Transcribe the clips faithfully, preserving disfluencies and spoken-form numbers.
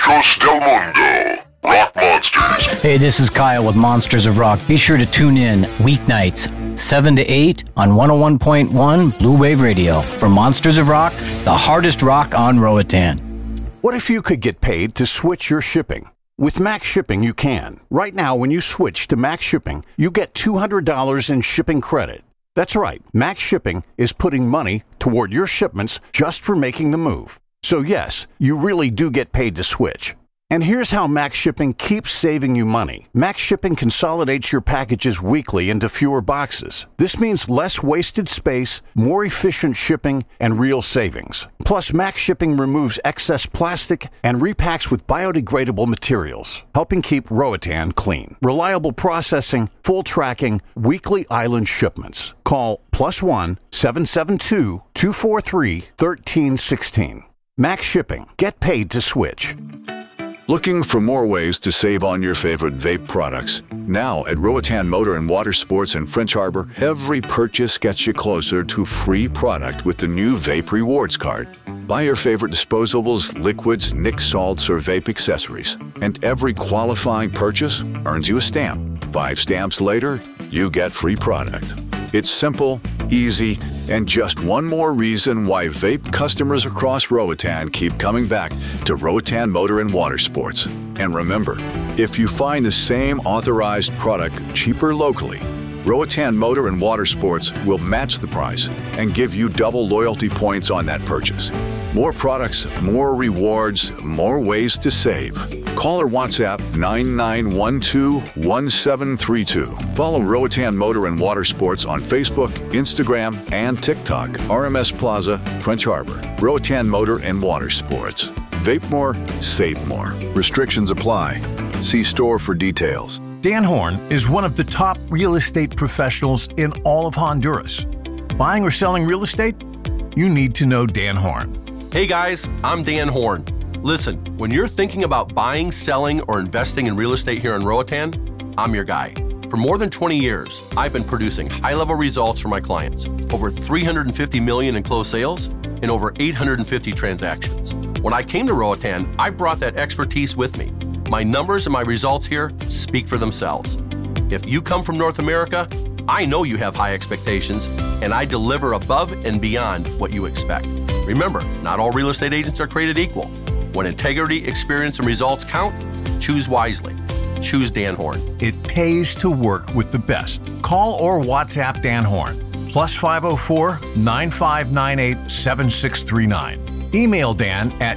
Monstruos del Mundo. Rock Monsters. Hey, this is Kyle with Monsters of Rock. Be sure to tune in weeknights, seven to eight on one oh one point one Blue Wave Radio for Monsters of Rock, the hardest rock on Roatan. What if you could get paid to switch your shipping? With Max Shipping, you can. Right now, when you switch to Max Shipping, you get two hundred dollars in shipping credit. That's right. Max Shipping is putting money toward your shipments just for making the move. So yes, you really do get paid to switch. And here's how Max Shipping keeps saving you money. Max Shipping consolidates your packages weekly into fewer boxes. This means less wasted space, more efficient shipping, and real savings. Plus, Max Shipping removes excess plastic and repacks with biodegradable materials, helping keep Roatan clean. Reliable processing, full tracking, weekly island shipments. Call plus one seven seven two, two four three, one three one six. Max Shipping. Get paid to switch. Looking for more ways to save on your favorite vape products? Now at Roatan Motor and Water Sports in French Harbor, every purchase gets you closer to free product with the new Vape Rewards card. Buy your favorite disposables, liquids, nic salts, or vape accessories, and every qualifying purchase earns you a stamp. Five stamps later, you get free product. It's simple, easy, and just one more reason why vape customers across Roatan keep coming back to Roatan Motor and Water Sports. And remember, if you find the same authorized product cheaper locally, Roatan Motor and Water Sports will match the price and give you double loyalty points on that purchase. More products, more rewards, more ways to save. Call or WhatsApp nine nine one two, one seven three two. Follow Roatan Motor and Water Sports on Facebook, Instagram, and TikTok. R M S Plaza, French Harbor. Roatan Motor and Water Sports. Vape more, save more. Restrictions apply. See store for details. Dan Horn is one of the top real estate professionals in all of Honduras. Buying or selling real estate? You need to know Dan Horn. Hey guys, I'm Dan Horn. Listen, when you're thinking about buying, selling, or investing in real estate here in Roatan, I'm your guy. For more than twenty years, I've been producing high-level results for my clients. Over three hundred fifty million in closed sales and over eight hundred fifty transactions. When I came to Roatan, I brought that expertise with me. My numbers and my results here speak for themselves. If you come from North America, I know you have high expectations, and I deliver above and beyond what you expect. Remember, not all real estate agents are created equal. When integrity, experience, and results count, choose wisely. Choose Dan Horn. It pays to work with the best. Call or WhatsApp Dan Horn. Plus five oh four, nine five nine eight, seven six three nine. Email Dan at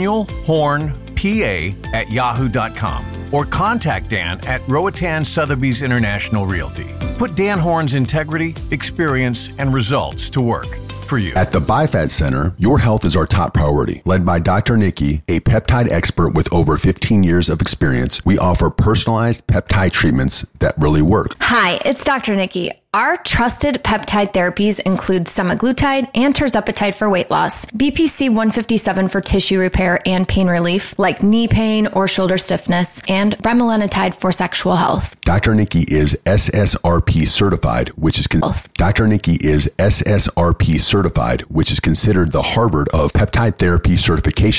danielhornpa at yahoo dot com or contact Dan at Roatan Sotheby's International Realty. Put Dan Horn's integrity, experience, and results to work for you. At the BiFAD Center, your health is our top priority. Led by Doctor Nikki, a peptide expert with over fifteen years of experience, we offer personalized peptide treatments that really work. Hi, it's Doctor Nikki. Our trusted peptide therapies include semaglutide and tirzepatide for weight loss, B P C one fifty-seven for tissue repair and pain relief, like knee pain or shoulder stiffness, and bremelanotide for sexual health. Doctor Nikki is S S R P certified, which is con- Doctor Nikki is S S R P certified, which is considered the Harvard of peptide therapy certification.